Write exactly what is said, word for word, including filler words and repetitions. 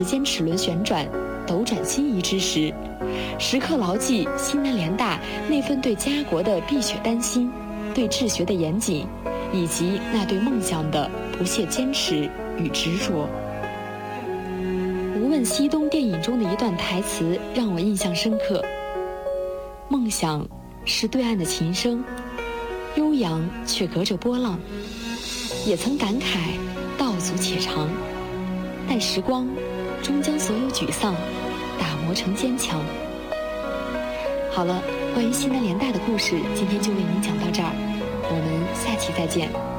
间齿轮旋转，斗转星移之时，时刻牢记西南联大那份对家国的碧血丹心，对治学的严谨，以及那对梦想的不懈坚持与执着。无问西东电影中的一段台词让我印象深刻：梦想是对岸的琴声，悠扬却隔着波浪。也曾感慨道阻且长，但时光终将所有沮丧打磨成坚强。好了，关于西南联大的故事今天就为您讲到这儿，我们下期再见。